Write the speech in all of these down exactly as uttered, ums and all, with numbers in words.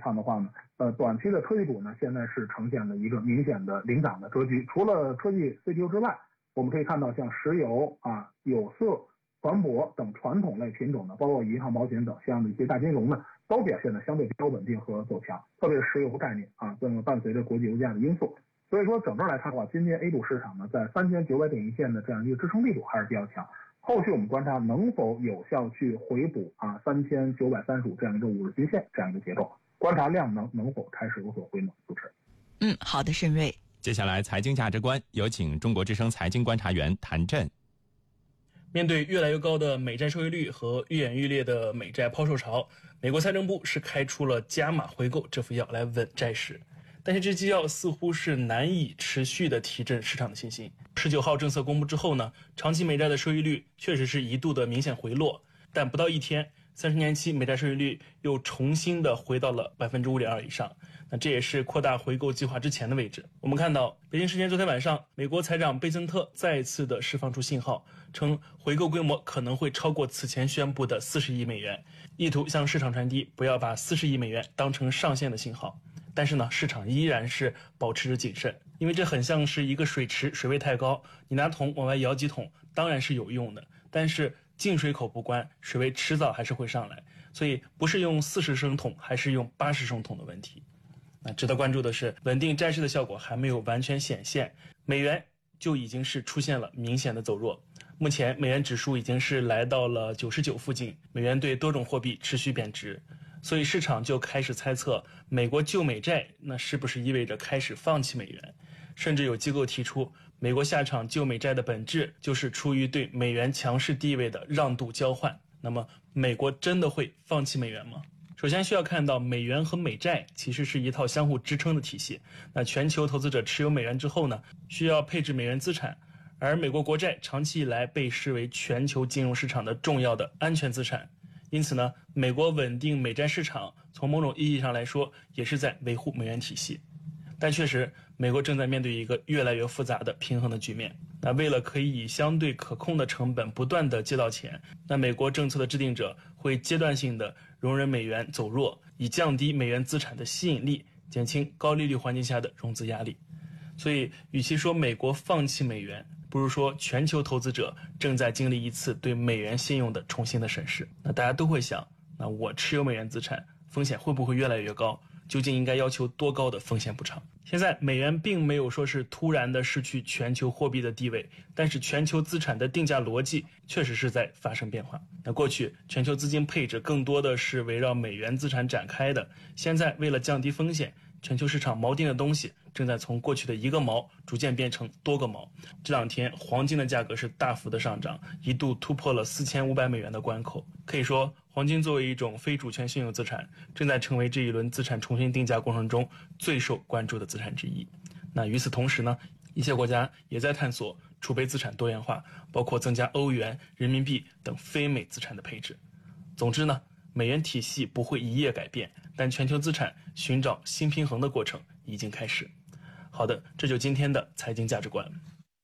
看的话呢，呃，短期的科技股呢，现在是呈现了一个明显的领涨的格局。除了科技 C P U 之外，我们可以看到像石油啊、有色、船舶等传统类品种呢，包括银行、保险等相应的一些大金融呢，都表现得相对比较稳定和走强，特别是石油概念啊，这么伴随着国际油价的因素。所以说整个来看的话，今天 A 股市场呢，在三千九百点一线的这样一个支撑力度还是比较强。后续我们观察能否有效去回补啊三千九百三十五这样一个五日均线这样一个结构，观察量能能否开始有所回暖。主持人， 嗯，好的，申瑞。 接下来财经价值观，有请中国之声财经观察员谭震。 面对越来越高的美债收益率和愈演愈烈的美债抛售潮，美国财政部是开出了加码回购这副药来稳债市。但是这剂药似乎是难以持续的提振市场的信心。十九号政策公布之后呢，长期美债的收益率确实是一度的明显回落，但不到一天，三十年期美债收益率又重新的回到了 百分之五点二 以上。那这也是扩大回购计划之前的位置。我们看到北京时间昨天晚上，美国财长贝森特再次的释放出信号，称回购规模可能会超过此前宣布的四十亿美元，意图向市场传递不要把四十亿美元当成上限的信号。但是呢，市场依然是保持着谨慎，因为这很像是一个水池，水位太高，你拿桶往外舀几桶当然是有用的，但是进水口不关，水位迟早还是会上来，所以不是用四十升桶还是用八十升桶的问题。那值得关注的是，稳定债市的效果还没有完全显现，美元就已经是出现了明显的走弱。目前美元指数已经是来到了九十九附近，美元对多种货币持续贬值，所以市场就开始猜测，美国救美债那是不是意味着开始放弃美元？甚至有机构提出，美国下场救美债的本质就是出于对美元强势地位的让渡交换。那么美国真的会放弃美元吗？首先需要看到，美元和美债其实是一套相互支撑的体系。那全球投资者持有美元之后呢，需要配置美元资产，而美国国债长期以来被视为全球金融市场的重要的安全资产。因此呢，美国稳定美债市场从某种意义上来说也是在维护美元体系。但确实，美国正在面对一个越来越复杂的平衡的局面。那为了可以以相对可控的成本不断的借到钱，那美国政策的制定者会阶段性的容忍美元走弱，以降低美元资产的吸引力，减轻高利率环境下的融资压力。所以与其说美国放弃美元，不如说全球投资者正在经历一次对美元信用的重新的审视。那大家都会想，那我持有美元资产，风险会不会越来越高？究竟应该要求多高的风险补偿？现在美元并没有说是突然的失去全球货币的地位，但是全球资产的定价逻辑确实是在发生变化。那过去全球资金配置更多的是围绕美元资产展开的，现在为了降低风险，全球市场锚定的东西正在从过去的一个锚逐渐变成多个锚。这两天黄金的价格是大幅的上涨，一度突破了四千五百美元的关口。可以说，黄金作为一种非主权信用资产，正在成为这一轮资产重新定价过程中最受关注的资产之一。那与此同时呢，一些国家也在探索储备资产多元化，包括增加欧元、人民币等非美资产的配置。总之呢，美元体系不会一夜改变，但全球资产寻找新平衡的过程已经开始。好的，这就今天的财经价值观。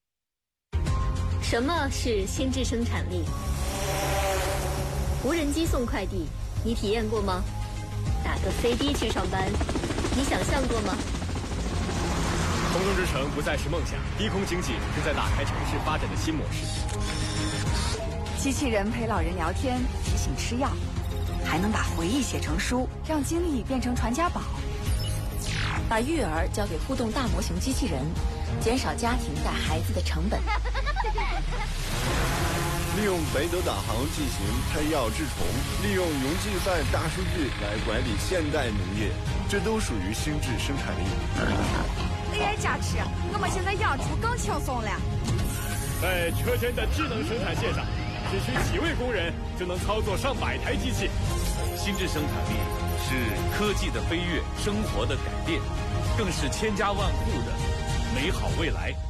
什么是心智生产力？无人机送快递，你体验过吗？打个飞的去上班，你想象过吗？ 空中之城不再是梦想，低空经济正在打开城市发展的新模式。 机器人陪老人聊天，提醒吃药，还能把回忆写成书，让经历变成传家宝。 把育儿交给互动大模型机器人，减少家庭带孩子的成本。 利用北斗导航进行喷药治虫，利用云计算大数据来管理现代农业，这都属于心智生产力。 A I 加持，我们现在养猪更轻松了。 在车间的智能生产线上，只需几位工人就能操作上百台机器。 心智生产力是科技的飞跃，生活的改变，更是千家万户的美好未来。